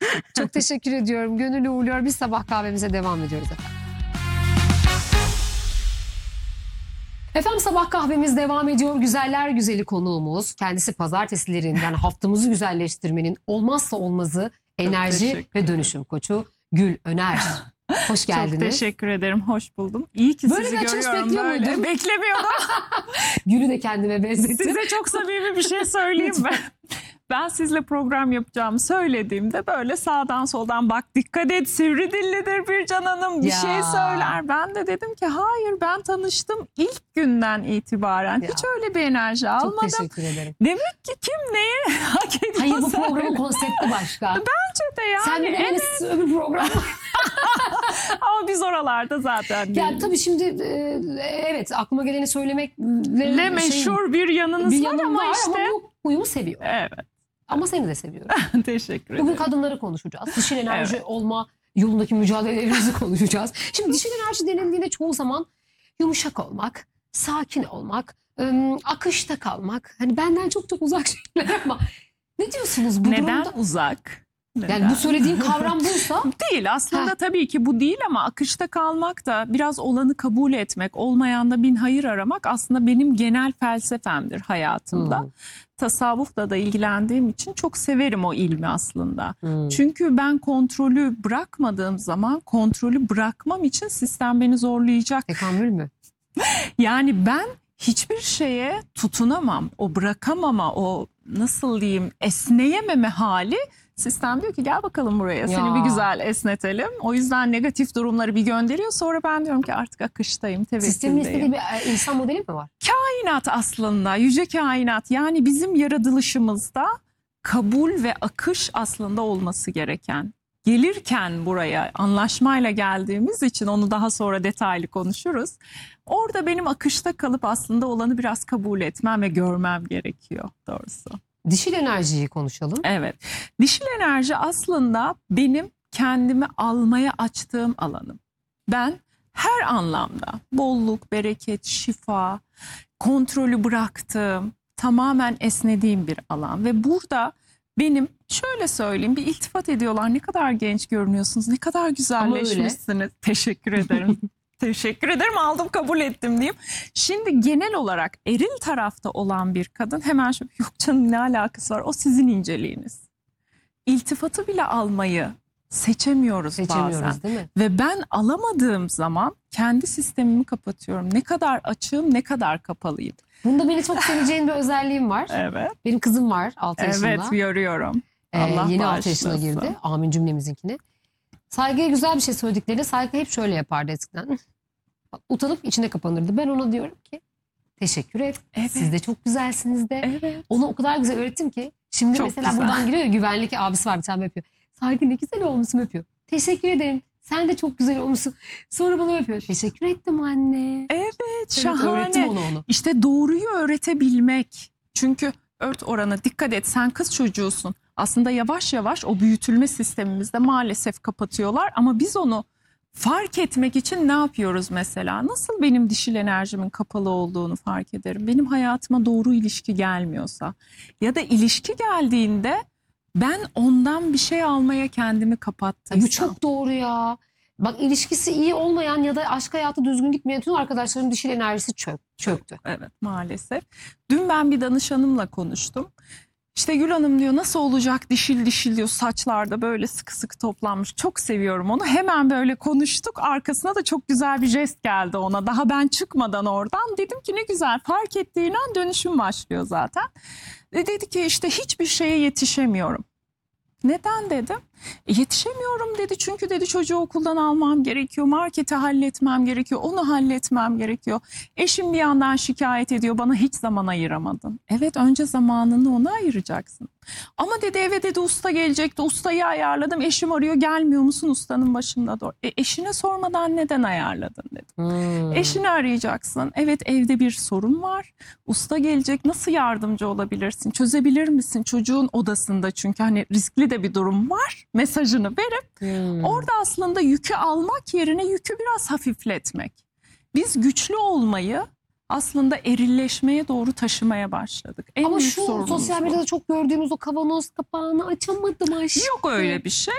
Çok teşekkür ediyorum. Gönüllü uğurluyor. Biz sabah kahvemize devam ediyoruz efendim. Efendim sabah kahvemiz devam ediyor. Güzeller güzeli konuğumuz. Kendisi pazartesilerinden haftamızı güzelleştirmenin olmazsa olmazı enerji ve dönüşüm koçu Gül Öner. Hoş geldiniz. Çok teşekkür ederim. Hoş buldum. İyi ki böyle sizi görüyorum. Bekliyor böyle. muydun? Beklemiyordum. Gül'ü de kendime benzettim. Size çok samimi bir şey söyleyeyim mi? Ben sizle program yapacağımı söylediğimde böyle sağdan soldan bak dikkat et sivri dillidir Bircan Hanım bir şey söyler. Ben de dedim ki hayır ben tanıştım ilk günden itibaren hiç öyle bir enerji almadım. Çok teşekkür ederim. Demek ki kim neye hak ediyorsa. Hayır bu programın konsepti başka. Bence de yani. Sen bir öbür program. Ama biz oralarda zaten Yani tabii şimdi evet aklıma geleni söylemekle meşhur bir yanınız var ama işte. Ama bu uyumu seviyor. Evet. Ama seni de seviyorum. Teşekkür ederim. Bugün kadınları konuşacağız. Dişil enerji olma yolundaki mücadelelerimizi konuşacağız. Şimdi dişil enerji denildiğinde çoğu zaman yumuşak olmak, sakin olmak, akışta kalmak. Hani benden çok çok uzak şeyler ama ne diyorsunuz bu Neden durumda? uzak? Neden? Yani bu söylediğin kavram buysa. Değil aslında tabii ki bu değil ama akışta kalmak da biraz olanı kabul etmek, olmayanda bin hayır aramak aslında benim genel felsefemdir hayatımda. Tasavvufla da ilgilendiğim için çok severim o ilmi aslında. Çünkü ben kontrolü bırakmadığım zaman kontrolü bırakmam için sistem beni zorlayacak. Tekamül mü? Yani ben hiçbir şeye tutunamam. O bırakamama, o nasıl diyeyim esneyememe hali sistem diyor ki gel bakalım buraya seni bir güzel esnetelim. O yüzden negatif durumları bir gönderiyor. Sonra ben diyorum ki artık akıştayım, tevekküldeyim. Sistemin istediği bir insan modeli mi var? Kainat aslında, yüce kainat. Yani bizim yaratılışımızda kabul ve akış aslında olması gereken. Gelirken buraya anlaşmayla geldiğimiz için onu daha sonra detaylı konuşuruz. Orada benim akışta kalıp aslında olanı biraz kabul etmem ve görmem gerekiyor doğrusu. Dişil enerjiyi konuşalım. Evet. Dişil enerji aslında benim kendimi almaya açtığım alanım. Ben her anlamda bolluk, bereket, şifa, kontrolü bıraktığım, tamamen esnediğim bir alan. Ve burada benim şöyle söyleyeyim bir iltifat ediyorlar. Ne kadar genç görünüyorsunuz, ne kadar güzelleşmişsiniz. Teşekkür ederim. Teşekkür ederim aldım kabul ettim diyeyim. Şimdi genel olarak eril tarafta olan bir kadın hemen şu yok canım ne alakası var o sizin inceliğiniz. İltifatı bile almayı seçemiyoruz bazen. Değil mi? Ve ben alamadığım zaman kendi sistemimi kapatıyorum. Ne kadar açığım ne kadar kapalıyım. Bunda beni çok seveceğin bir özelliğim var. Evet. Benim kızım var 6 yaşında. Evet görüyorum. Yeni 6 yaşına girdi. Amin cümlemizinkini. Saygıya güzel bir şey söylediklerinde Saygı hep şöyle yapardı eskiden. Utanıp içine kapanırdı. Ben ona diyorum ki teşekkür et. Evet. Siz de çok güzelsiniz de. Evet. Ona o kadar güzel öğrettim ki. Şimdi Çok mesela güzel. buradan giriyor ya güvenlik abisi var bir tane öpüyor. Saygı ne güzel olmuşsun öpüyor. Teşekkür ederim. Sen de çok güzel olmuşsun. Sonra bana öpüyor. Teşekkür ettim anne. Evet Evet, öğrettim şahane. onu. İşte doğruyu öğretebilmek. Çünkü ört oranı dikkat et sen kız çocuğusun. Aslında yavaş yavaş o büyütülme sistemimizde maalesef kapatıyorlar. Ama biz onu fark etmek için ne yapıyoruz mesela? Nasıl benim dişil enerjimin kapalı olduğunu fark ederim. Benim hayatıma doğru ilişki gelmiyorsa ya da ilişki geldiğinde ben ondan bir şey almaya kendimi kapattıysam. Bu çok doğru ya. Bak ilişkisi iyi olmayan ya da aşk hayatı düzgün gitmeyen tüm arkadaşlarım dişil enerjisi çöktü. Evet maalesef. Dün ben bir danışanımla konuştum. İşte Gül Hanım diyor nasıl olacak dişil dişil diyor saçlarda böyle sıkı sıkı toplanmış. Çok seviyorum onu. Hemen böyle konuştuk. Arkasına da çok güzel bir jest geldi ona. Daha ben çıkmadan oradan dedim ki ne güzel fark ettiğin an dönüşüm başlıyor zaten. Dedi ki işte hiçbir şeye yetişemiyorum. Neden dedim? Yetişemiyorum dedi çünkü dedi çocuğu okuldan almam gerekiyor, marketi halletmem gerekiyor, onu halletmem gerekiyor. Eşim bir yandan şikayet ediyor bana hiç zaman ayıramadın. Evet önce zamanını ona ayıracaksın. Ama dedi eve dedi usta gelecekti, ustayı ayarladım, eşim arıyor gelmiyor musun ustanın başında doğru. Eşine sormadan neden ayarladın dedim. Eşini arayacaksın. Evet evde bir sorun var. Usta gelecek nasıl yardımcı olabilirsin? Çözebilir misin? Çocuğun odasında çünkü hani riskli de bir durum var. Mesajını verip orada aslında yükü almak yerine yükü biraz hafifletmek. Biz güçlü olmayı aslında erilleşmeye doğru taşımaya başladık. En Ama büyük şu sorunumuz sosyal bu. medyada çok gördüğümüz o kavanoz kapağını açamadım aşkım. Yok öyle bir şey.